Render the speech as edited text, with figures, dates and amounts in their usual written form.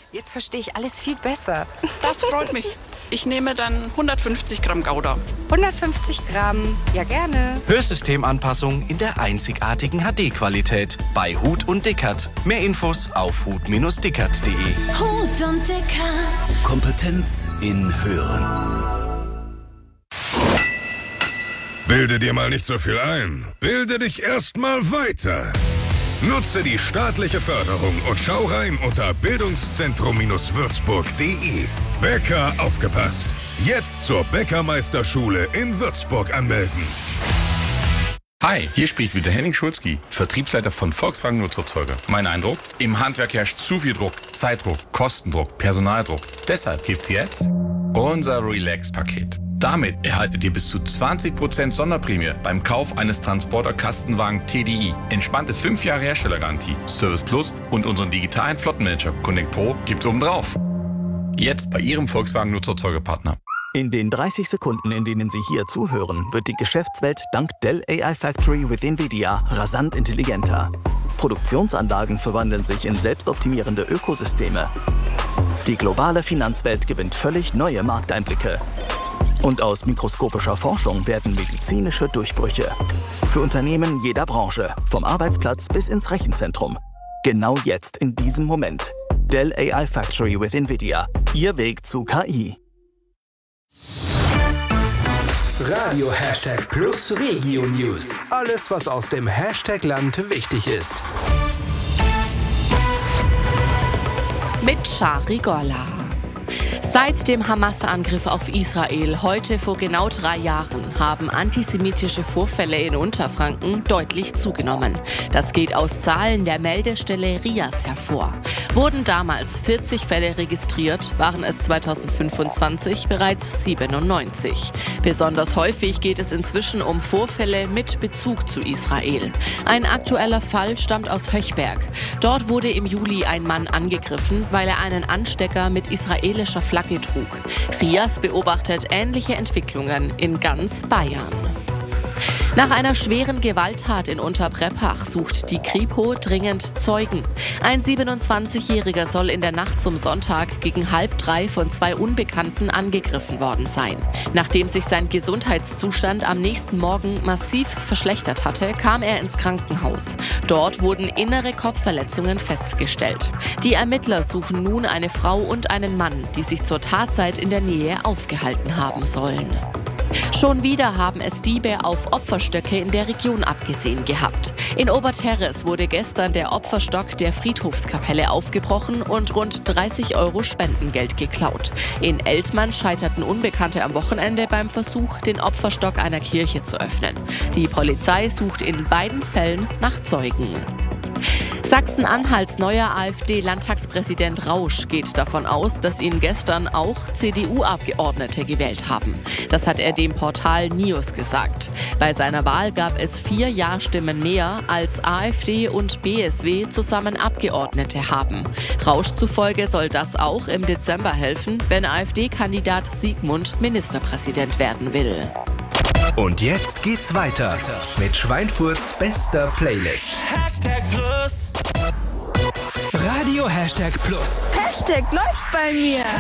Jetzt verstehe ich alles viel besser. Das freut mich. Ich nehme dann 150 Gramm Gouda. 150 Gramm, ja gerne. Hörsystemanpassung in der einzigartigen HD-Qualität bei Huth und Dickert. Mehr Infos auf huth-dickert.de. Huth und Dickert. Kompetenz in Hören. Bilde dir mal nicht so viel ein. Bilde dich erst mal weiter. Nutze die staatliche Förderung und schau rein unter bildungszentrum-würzburg.de. Bäcker aufgepasst. Jetzt zur Bäckermeisterschule in Würzburg anmelden. Hi, hier spricht wieder Henning Schulzki, Vertriebsleiter von Volkswagen Nutzerzeuger. Mein Eindruck? Im Handwerk herrscht zu viel Druck, Zeitdruck, Kostendruck, Personaldruck. Deshalb gibt's jetzt unser Relax-Paket. Damit erhaltet ihr bis zu 20% Sonderprämie beim Kauf eines Transporter-Kastenwagen TDI. Entspannte 5 Jahre Herstellergarantie, Service Plus und unseren digitalen Flottenmanager Connect Pro gibt's obendrauf. Jetzt bei Ihrem Volkswagen Nutzerzeugerpartner. In den 30 Sekunden, in denen Sie hier zuhören, wird die Geschäftswelt dank Dell AI Factory with NVIDIA rasant intelligenter. Produktionsanlagen verwandeln sich in selbstoptimierende Ökosysteme. Die globale Finanzwelt gewinnt völlig neue Markteinblicke. Und aus mikroskopischer Forschung werden medizinische Durchbrüche. Für Unternehmen jeder Branche, vom Arbeitsplatz bis ins Rechenzentrum. Genau jetzt, in diesem Moment. Dell AI Factory with NVIDIA. Ihr Weg zu KI. Radio #+ Regio News. Alles, was aus dem Hashtag-Land wichtig ist. Mit Shari Gorla. Seit dem Hamas-Angriff auf Israel heute vor genau 3 Jahren haben antisemitische Vorfälle in Unterfranken deutlich zugenommen. Das geht aus Zahlen der Meldestelle RIAS hervor. Wurden damals 40 Fälle registriert, waren es 2025 bereits 97. Besonders häufig geht es inzwischen um Vorfälle mit Bezug zu Israel. Ein aktueller Fall stammt aus Höchberg. Dort wurde im Juli ein Mann angegriffen, weil er einen Anstecker mit israelischer Flagge trug. RIAS beobachtet ähnliche Entwicklungen in ganz Bayern. Nach einer schweren Gewalttat in Unterbreppach sucht die Kripo dringend Zeugen. Ein 27-Jähriger soll in der Nacht zum Sonntag gegen 2:30 von 2 Unbekannten angegriffen worden sein. Nachdem sich sein Gesundheitszustand am nächsten Morgen massiv verschlechtert hatte, kam er ins Krankenhaus. Dort wurden innere Kopfverletzungen festgestellt. Die Ermittler suchen nun eine Frau und einen Mann, die sich zur Tatzeit in der Nähe aufgehalten haben sollen. Schon wieder haben es Diebe auf Opferstöcke in der Region abgesehen gehabt. In Oberterres wurde gestern der Opferstock der Friedhofskapelle aufgebrochen und rund 30 € Spendengeld geklaut. In Eltmann scheiterten Unbekannte am Wochenende beim Versuch, den Opferstock einer Kirche zu öffnen. Die Polizei sucht in beiden Fällen nach Zeugen. Sachsen-Anhalts neuer AfD-Landtagspräsident Rausch geht davon aus, dass ihn gestern auch CDU-Abgeordnete gewählt haben. Das hat er dem Portal Nius gesagt. Bei seiner Wahl gab es 4 Ja-Stimmen mehr, als AfD und BSW zusammen Abgeordnete haben. Rausch zufolge soll das auch im Dezember helfen, wenn AfD-Kandidat Siegmund Ministerpräsident werden will. Und jetzt geht's weiter mit Schweinfurts bester Playlist. #+ Radio #+. Hashtag läuft bei mir.